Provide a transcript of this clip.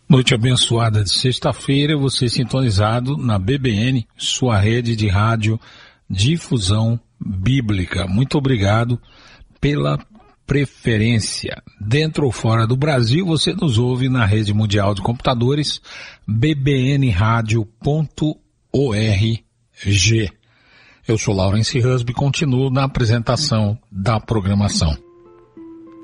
Noite abençoada de sexta-feira, você sintonizado na BBN, sua rede de rádio difusão bíblica. Muito obrigado pela preferência. Dentro ou fora do Brasil, você nos ouve na rede mundial de computadores bbnradio.org. Eu sou Laurence Husby e continuo na apresentação da programação.